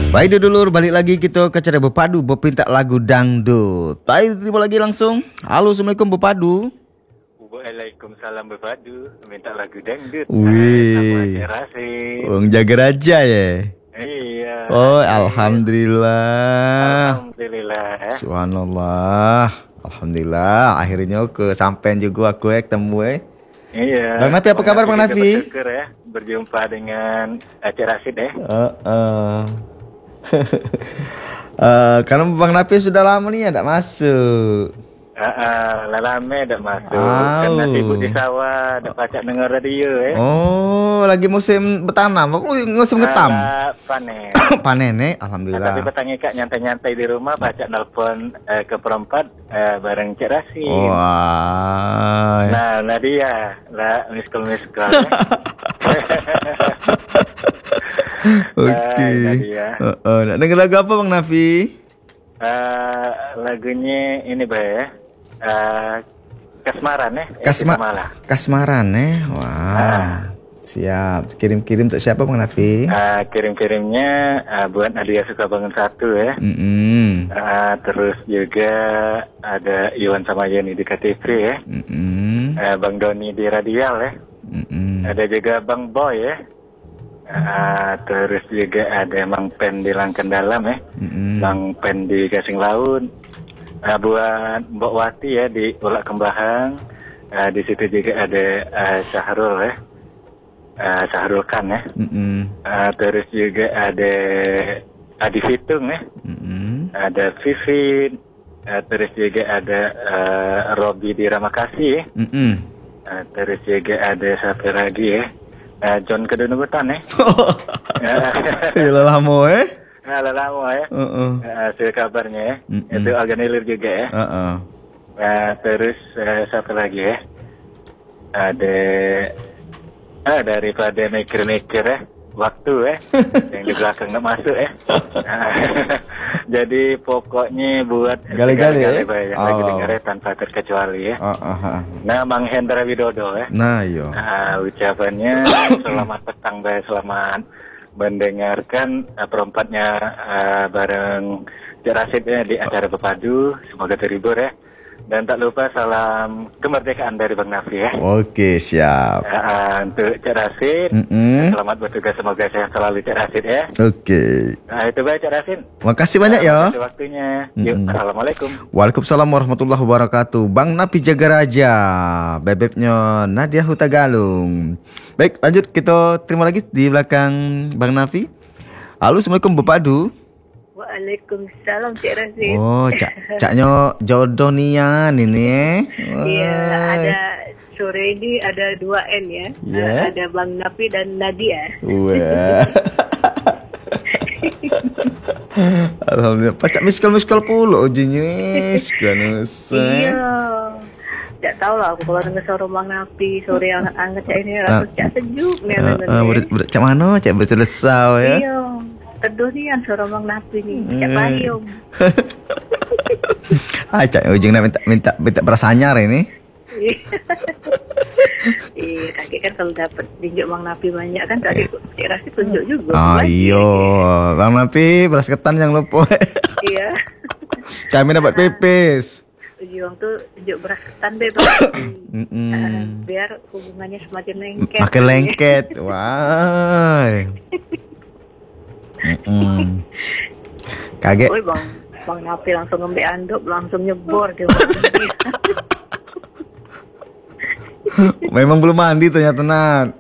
Baik dulur, balik lagi kita ke cara berpadu berpinta lagu dangdut. Baik, terima lagi langsung. Halo, assalamualaikum berpadu. Waalaikumsalam berpadu, minta lagu dangdut. Wih, jaga raja ya. Iya. Oh, alhamdulillah. Alhamdulillah. Subhanallah. Alhamdulillah, akhirnya kesampean juga aku ketemu. Iya. Bang Nafi, apa kabar Bang Nafi? Bersyukur ya, berjumpa dengan Aceh Rasid ya. Karena Bang Nafi sudah lama nih tidak masuk. Lama dah masuk. Karena sibuk di sawah, dah pacak dengar radio ya. Oh, lagi musim bertanam. Aku musim ngetam. Panen. Panen alhamdulillah. Tapi petang kak nyantai-nyantai di rumah, pacak nelpon ke perempat bareng Cik Rasid. Wah. Nah dia lah miskol. Oke. Nak denger lagu apa Bang Nafi? Lagunya ini ya. Kasmaran ya. Kasmaran Wah. Siap. Kirim-kirim untuk siapa Bang Nafi? Kirim-kirimnya buat Nadia Suka Bangun 1 ya. Terus juga ada Iwan sama Yeni di KTP ya. Bang Doni di Radial ya. Ada juga Bang Boy ya. Terus juga ada Mang Pen di Langken Dalam ya. Mang Pen di Gasing Laut. Buat Mbok Wati ya di Ulak Kembahang. Di situ juga ada Syahrul ya. Syahrul Khan ya. Terus juga ada Adi Fitung ya. Ada Vivin. Terus juga ada Robi di Ramakasi ya. Terus juga ada siapa lagi ya. John Kedunugutan ya. Lelamo Lelamo ya. Hasil kabarnya ya. Itu Alganilir juga ya. Terus siapa lagi ya. Ada daripada mikir-mikir ya. Waktu ya. Yang di belakang nggak masuk ya. Jadi pokoknya buat gali-gali ya. Lagi dengarnya tanpa terkecuali ya. Nah, Mang Hendra Widodo ya. Nah, iya. Ucapannya selamat petang, selamat mendengarkan perompatnya bareng Cik Rasid ya di acara Berpadu. Semoga terhibur ya. Dan tak lupa salam kemerdekaan dari Bang Nafi ya. Oke, siap. Untuk Cik Rasid, selamat bertugas, semoga sehat selalu Cik Rasid ya. Oke. Itu baik Cik Rasid. Makasih banyak ya. Waktunya. Yuk, assalamualaikum. Waalaikumsalam warahmatullahi wabarakatuh. Bang Nafi jaga raja, bebeknya Nadia Hutagalung. Baik, lanjut kita terima lagi di belakang Bang Nafi. Halo, assalamualaikum Berpadu. Waalaikumsalam Cik Rasid. Oh, caknya jodoh nian ini. Iya, ada sore ini ada 2 N ya. Ada Bang Nafi dan Nadia. Wah. Alhamdulillah. Pacak miskal pula ujinya. Iya. Tak tahu lah aku kalau dengar suara Bang Nafi sore yang hangat ini rasa cak sejuk nih. Cak mana? Cak bercelesau ya. Iya. Teduh nih yang suara Bang Nafi nih, Cak payung. Cak ujung nak minta berasanyar ini. Iya, kakek kan kalau dapat tunjuk Bang Nafi banyak kan tadi Cik Rasid tunjuk juga. Iya, Bang Nafi beras ketan yang lupa. Iya. Kami dapat pipis. Ujung tuh tunjuk beras ketan bebas. Biar hubungannya semakin lengket. Makin lengket. Wah. Kaget. Oi Bang Nafi langsung ngambil anduk, langsung nyebor dia. Memang belum mandi ternyata Nat.